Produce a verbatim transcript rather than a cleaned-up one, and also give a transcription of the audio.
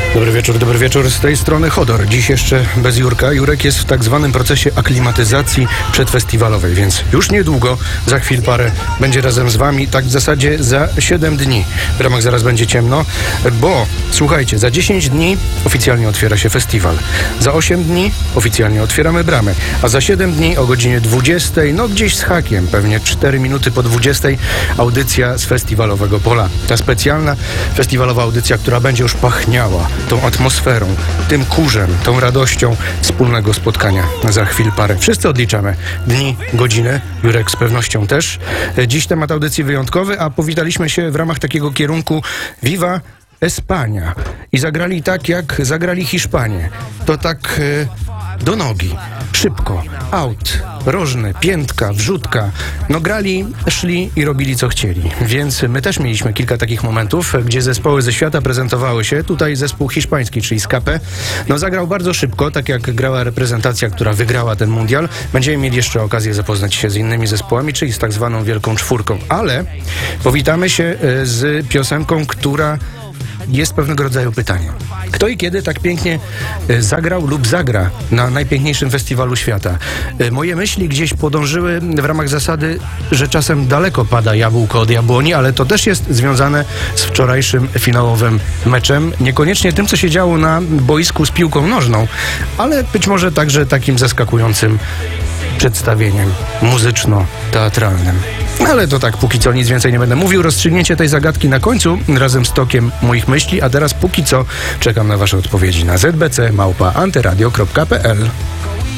Dobry wieczór, dobry wieczór. Z tej strony Chodor. Dziś jeszcze bez Jurka. Jurek jest w tak zwanym procesie aklimatyzacji przedfestiwalowej, więc już niedługo, za chwil parę, będzie razem z wami, tak w zasadzie za siedem dni. W ramach Zaraz będzie ciemno, bo słuchajcie, za dziesięć dni oficjalnie otwiera się festiwal. Za osiem dni oficjalnie otwieramy bramy, a za siedem dni o godzinie dwudziestej, no gdzieś z hakiem, pewnie cztery minuty po dwudziestej, audycja z festiwalowego pola. Ta specjalna festiwalowa audycja, która będzie już pachniała tą atmosferą, tym kurzem, tą radością wspólnego spotkania. Za chwil parę. Wszyscy odliczamy dni, godziny, Jurek z pewnością też. Dziś temat audycji wyjątkowy, a powitaliśmy się w ramach takiego kierunku Viva Espania. I zagrali tak, jak zagrali Hiszpanie. To tak e, do nogi, szybko, aut, rożny, piętka, wrzutka. No grali, szli i robili co chcieli. Więc my też mieliśmy kilka takich momentów, gdzie zespoły ze świata prezentowały się. Tutaj zespół hiszpański, czyli Escape, no zagrał bardzo szybko, tak jak grała reprezentacja, która wygrała ten mundial. Będziemy mieli jeszcze okazję zapoznać się z innymi zespołami, czyli z tak zwaną Wielką Czwórką. Ale powitamy się z piosenką, która jest pewnego rodzaju pytaniem. Kto i kiedy tak pięknie zagrał lub zagra na najpiękniejszym festiwalu świata? Moje myśli gdzieś podążyły w ramach zasady, że czasem daleko pada jabłko od jabłoni, ale to też jest związane z wczorajszym finałowym meczem. Niekoniecznie tym, co się działo na boisku z piłką nożną, ale być może także takim zaskakującym przedstawieniem muzyczno-teatralnym. Ale to tak, póki co nic więcej nie będę mówił. Rozstrzygnięcie tej zagadki na końcu razem z tokiem moich myśli, a teraz póki co czekam na wasze odpowiedzi na z b c małpa antyradio kropka p l.